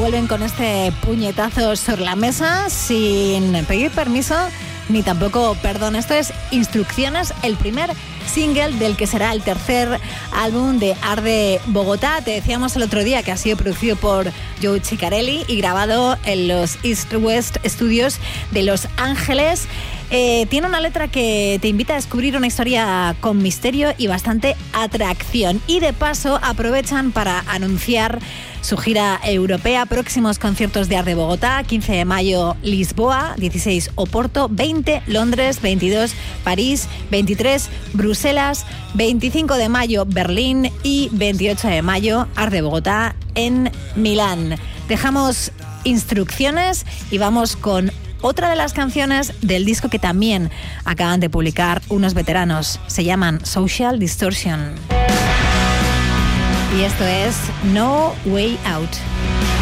vuelven con este puñetazo sobre la mesa sin pedir permiso ni tampoco perdón. Esto es Instrucciones, el primer single del que será el tercer álbum de Arde Bogotá. Te decíamos el otro día que ha sido producido por Joe Ciccarelli y grabado en los East West Studios de Los Ángeles. Tiene una letra que te invita a descubrir una historia con misterio y bastante atracción. Y de paso aprovechan para anunciar su gira europea, próximos conciertos de Arde Bogotá, 15 de mayo Lisboa, 16 Oporto, 20 Londres, 22 París, 23 Bruselas, 25 de mayo Berlín y 28 de mayo Arde Bogotá en Milán. Dejamos Instrucciones y vamos con otra de las canciones del disco que también acaban de publicar unos veteranos. Se llaman Social Distortion. Y esto es No Way Out.